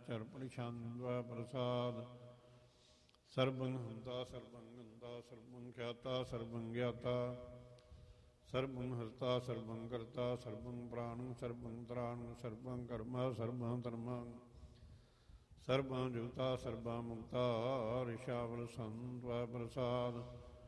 ਚਰਪਣ ਛੰਦ ਪ੍ਰਸਾਦ। ਸਰਬੰ ਹੰਤਾ ਸਰਬੰ ਗੰਤਾ ਸਰਬੰ ਖਿਆਤਾ ਸਰਬੰ ਗਿਆਤਾ ਸਰਬੰ ਹਰਤਾ ਸਰਬੰ ਕਰਤਾ ਸਰਬੰ ਪ੍ਰਾਣੰ ਸਰਬੰ ਤਰਾਣੰ ਸਰਬੰ ਕਰਮਾ ਸਰਬੰ ਧਰਮਾ ਸਰਬੰ ਜੁਗਤਾ ਸਰਬੰ ਮੁਕਤਾ ਰਿਸ਼ਾਵਲ ਸੰਤਵ ਪ੍ਰਸਾਦ।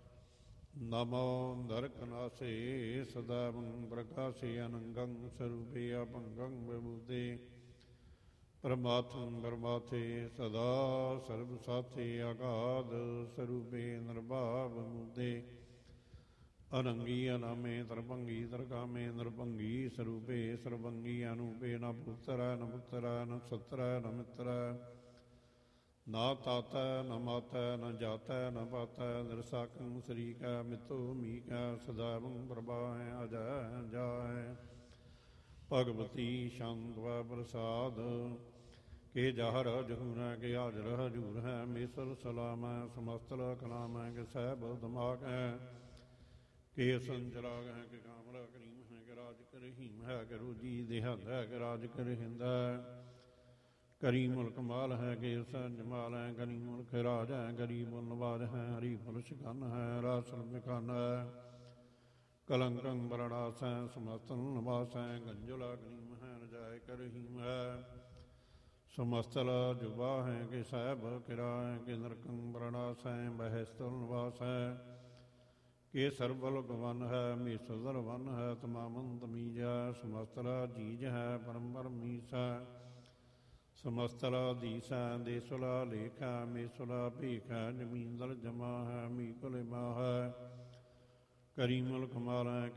ਨਮੋ ਦਰਕਨਾਸੇ ਸਦਾਵੰ ਪ੍ਰਕਾਸ਼ੇ ਅਨੰਗੰ ਸਰੂਪੇ ਅਭੰਗੰ ਵਿਭੂਤੇ ਪਰਮਾਤਮ ਪਰਮਾਥੇ ਸਦਾ ਸਰਬ ਸਾਥੇ ਅਗਾਧ ਸਰੂਪੇ ਨਿਰਭਾਵ ਮੁਦੇ ਅਨੰਗੀ ਅਨਾਮੇ ਤਰਭੰਗੀ ਤਰਕਾਮੇ ਨਿਰਭੰਗੀ ਸਰੂਪੇ ਸਰਬੰਗੀ ਅਨੂਪੇ ਨ ਪੁੱਤਰੈ ਨ ਪੁੱਤਰੈ ਨ ਸਤਰੈ ਨ ਮਿੱਤਰੈ ਨਾ ਤਾਤੈ ਨ ਮਾਤੈ ਨ ਜਾਤੈ ਨ ਪਾਤੈ ਨਿਰਸਾਕੰ ਸਰੀਕੈ ਮਿੱਤੋ ਮੀਕੈ ਸਦਾਵੰ ਪ੍ਰਭਾਇ ਅਜੈ ਜਾਇ। ਭਗਵਤੀ ਸ਼ੰਤਵ ਪ੍ਰਸਾਦ ਕੇ ਜਹਰ ਜਹੂਰੈ ਕੇ ਹਾਜ਼ਰ ਹਜੂਰ ਹੈ ਮੇਸਲ ਸਲਾਮ ਹੈ ਸਮਸਤਲ ਕਲਾਮ ਹੈ ਕਿ ਸਹਿਬ ਦਿਮਾਗ ਹੈ ਕਿ ਸੰਚਰਾਗ ਹੈ ਕਿ ਕਾਮਰਾ ਕਰੀਮ ਹੈ ਕਿ ਰਾਜ ਕਰਹੀਮ ਹੈ ਕਿ ਰੋਜੀ ਦੇਹਦ ਹੈ ਕਿ ਰਾਜ ਕਰਹਿੰਦ ਹੈ ਕਰੀ ਮੁਲਕ ਮਾਲ ਹੈ ਕਿ ਸਨ ਜਮਾਲ ਹੈ ਕਰੀ ਮੁਲਕ ਰਾਜ ਹੈ ਗਰੀਬ ਨਵਾਜ ਹੈ ਹਰੀ ਫੁਰਸ਼ ਕੰਨ ਹੈ ਰਾਸਲ ਮਿਕਾਨ ਹੈ ਕਲੰਕੰ ਬਰਣਾਸ ਹੈ ਸਮਸਤਨ ਨਵਾਸ ਹੈ ਗੰਜਲਾ ਗਰੀਮ ਹੈ ਰਜਾਇ ਕਰਹੀਮ ਹੈ ਸਮਸਤਲ ਜੁਬਾ ਹੈ ਕਿ ਸਾਹਿਬ ਕਿਰਾ ਹੈ ਕਿ ਨਰਕੰ ਬਰਣਾਸ ਹੈ ਬਹਿਸਤਲ ਨਿਵਾਸ ਹੈ ਕਿ ਸਰਬਲ ਗਵਨ ਹੈ ਮੀਸਦਰ ਵਨ ਹੈ ਤਮਾਮਨ ਤਮੀਜ ਹੈ ਸਮਸਤਲਾ ਜੀਜ ਹੈ ਪਰੰਪਰ ਮੀਸ ਹੈ ਸਮਸਤਲਾ ਦੀਸ ਹੈ ਦੇਸੁਲਾ ਲੇਖ ਹੈ ਮੇਸੁਲਾ ਭੇਖ ਹੈ ਜ਼ਮੀਨਦਰ ਜਮਾ ਹੈ ਮੀਕੁਲ ਮਾ ਹੈ ਕਰੀ ਮੁਲਕ ਮਾਲ ਹੈ